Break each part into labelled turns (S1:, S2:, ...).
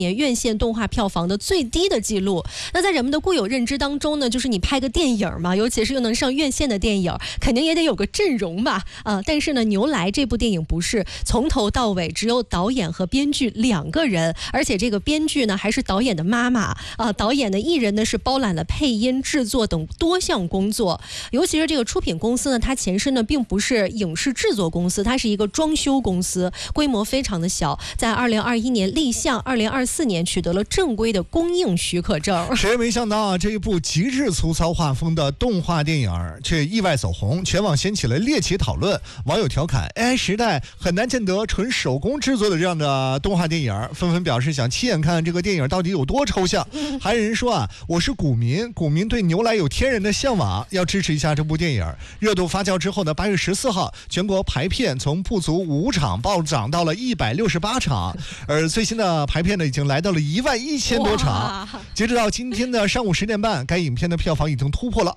S1: 年院线动画票房的最低的记录。那在人们的固有认知当中呢，就是你拍个电影嘛，尤其是又能上院线的电影，肯定也得有个阵容吧？但是呢，牛来这部电影不是，从头到尾只有导演和编剧2个人，而且这个编剧呢还是导演的妈妈导演的艺人呢是包揽了配音、制作等多项工作。尤其是这个出品公司呢，它前身呢并不是影视制作公司，它是一个装修公司，规模非常的小，在2021年立项，2024年取得了正规的公映许可证。
S2: 谁也没想到啊，这一部极致粗糙画风的动画电影却意外走红，全网掀起了猎奇讨论。网友调侃 AI 时代很难见得纯手工制作的这样的动画电影，纷纷表示想亲眼看这个电影到底有多抽象。还有人说我是股民对牛来有天然的向往，要支持一下这部电影。热度发酵之后呢，8月14号全国排片从不足5场暴涨到了168场，而最新的排片呢已经来到了11000多场。截止到今天的上午10点半，该影片的票房已经突破了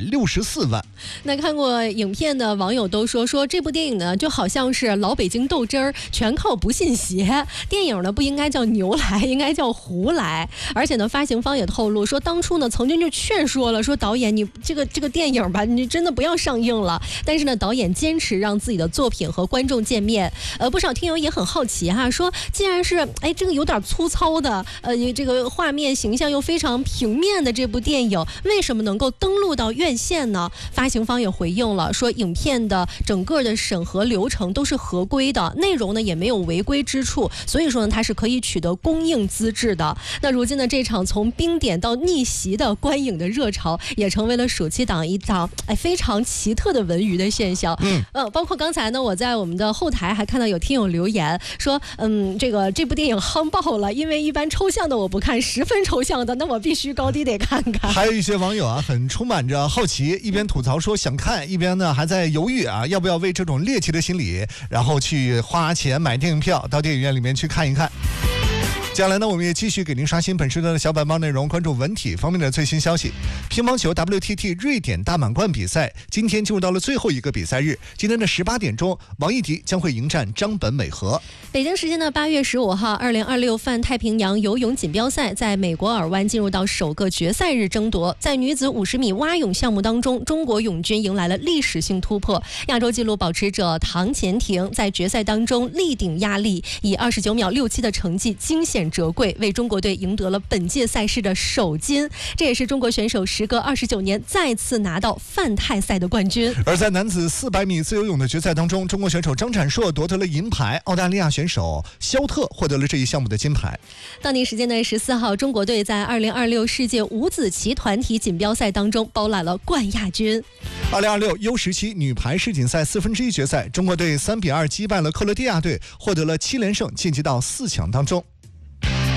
S2: 264万。
S1: 那看过影片的网友都说这部电影呢就好像是老北京豆汁儿，全靠不信邪。电影呢不应该叫牛来，应该叫胡来。而且呢，发行方也透露说，当初呢曾经就劝说了，说导演你这个电影吧，你真的不要上映了。但是呢，导演坚持让自己的作品和观众见面。不少听友也很好奇说既然是这个有点粗糙的这个画面形象又非常平面的这部电影，为什么能够登陆到院线呢？发行方也回应了，说影片的整个的审核流程都是合规的，内容呢也没有违规之处，所以说呢它是可以取得公映资质的。那如今呢，这场从冰点到逆袭的观影的热潮，也成为了暑期档一档非常奇特的文娱的现象。包括刚才呢，我在我们的后台还看到有听友留言说，这部电影夯爆了，因为一般抽象的我不看，十分抽象的那我必须高低得看看。
S2: 还有一些网友很充满着好奇，一边吐槽说想看，一边呢还在犹豫要不要为这种猎奇的心理，然后去花钱买电影票到电影院里面去看一看。接下来呢，我们也继续给您刷新本时段的小板报内容，关注文体方面的最新消息。乒乓球 WTT 瑞典大满贯比赛今天进入到了最后一个比赛日，今天的18点钟，王艺迪将会迎战张本美和。
S1: 北京时间的8月15号，2026泛太平洋游泳锦标赛在美国尔湾进入到首个决赛日争夺。在女子50米蛙泳项目当中，中国泳军迎来了历史性突破，亚洲纪录保持者唐钱婷在决赛当中力顶压力，以29秒67的成绩惊险折桂，为中国队赢得了本届赛事的首金。这也是中国选手时隔29年再次拿到泛太赛的冠军。
S2: 而在男子400米自由泳的决赛当中，中国选手张展硕夺得了银牌，澳大利亚选手肖特获得了这一项目的金牌。
S1: 当地时间的14号，中国队在2026世界五子棋团体锦标赛当中包揽了冠亚军。
S2: 2026 U17 女排世锦赛1/4决赛，中国队3-2击败了克罗地亚队，获得了7连胜，晋级到4强当中。